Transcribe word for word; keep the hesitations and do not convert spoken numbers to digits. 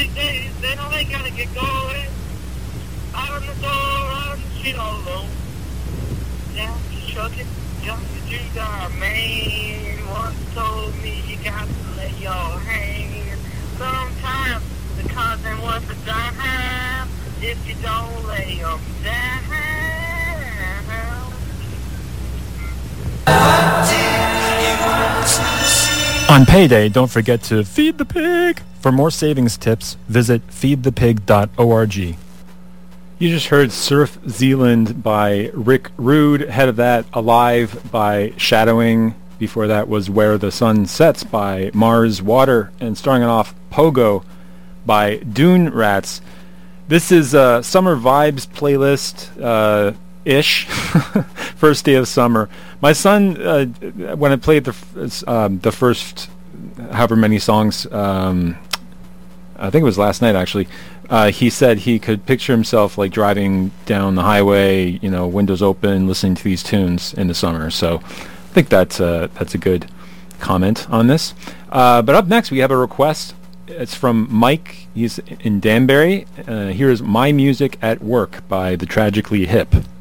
they, they know they gotta get going. Out on the door, out on the street all alone. Down to trucking, jump to do our man. Once told me you got to lay your hand. Sometimes the content was a dime if you don't lay them down. On payday, don't forget to feed the pig. For more savings tips, visit feed the pig dot org. You just heard Surf Zealand by Rick Rude. Ahead of that, Alive by Shadowing. Before that was Where the Sun Sets by Mars Water. And starting it off, Pogo by Dune Rats. This is a Summer Vibes playlist, uh, ish. First day of summer. My son, uh, when I played the f- um, the first however many songs, um, I think it was last night actually, uh, he said he could picture himself like driving down the highway, you know, windows open, listening to these tunes in the summer. So I think that's, uh, that's a good comment on this. Uh, but up next we have a request. It's from Mike. He's in Danbury. Uh, here's My Music at Work by The Tragically Hip.